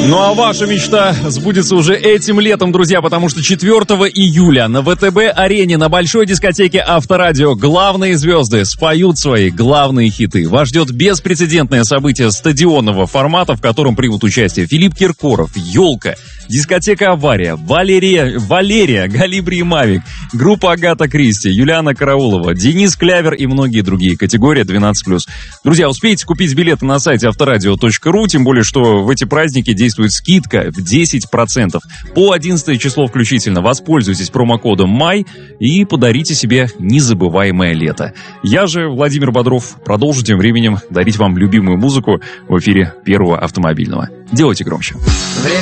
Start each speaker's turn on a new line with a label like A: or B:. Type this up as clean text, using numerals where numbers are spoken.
A: Ну а ваша мечта сбудется уже этим летом, друзья, потому что 4 июля на ВТБ-арене на большой дискотеке Авторадио главные звезды споют свои главные хиты. Вас ждет беспрецедентное событие стадионного формата, в котором примут участие Филипп Киркоров, Ёлка, дискотека «Авария», Валерия, Галибри и Мавик, группа Агата Кристи, Юлиана Караулова, Денис Клявер и многие другие. Категория 12+. Друзья, успейте купить билеты на сайте авторадио.ру, тем более, что в эти праздники действует скидка в 10%. По 11 число включительно. Воспользуйтесь промокодом МАЙ и подарите себе незабываемое лето. Я же, Владимир Бодров, продолжу тем временем дарить вам любимую музыку в эфире Первого автомобильного. Делайте громче.